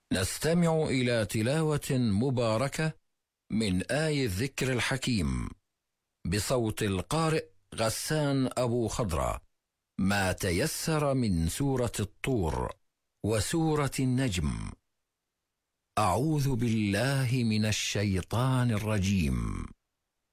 نستمع إلى تلاوة مباركة من آي الذكر الحكيم بصوت القارئ غسان أبو خضرة، ما تيسر من سورة الطور وسورة النجم. أعوذ بالله من الشيطان الرجيم.